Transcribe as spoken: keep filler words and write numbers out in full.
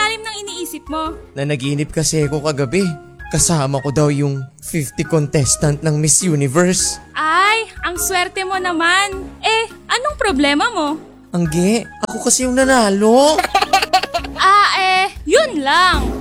ilalim ng iniisip mo? Nanaginip kasi ako kagabi. Kasama ko daw yung fifty contestant ng Miss Universe. Ay, ang swerte mo naman. Eh, anong problema mo? Angge, ako kasi yung nanalo. Ah, eh, yun lang.